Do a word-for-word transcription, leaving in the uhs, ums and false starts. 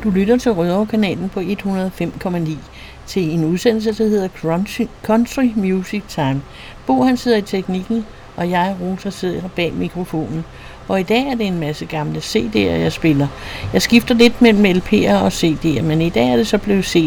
Du lytter til Rødovre-kanalen på et hundrede og fem komma ni til en udsendelse, der hedder Country, Country Music Time. Bo han sidder i teknikken, og jeg, Rosa, sidder bag mikrofonen. Og i dag er det en masse gamle C D'er, jeg spiller. Jeg skifter lidt mellem L P'er og C D'er, men i dag er det så blevet C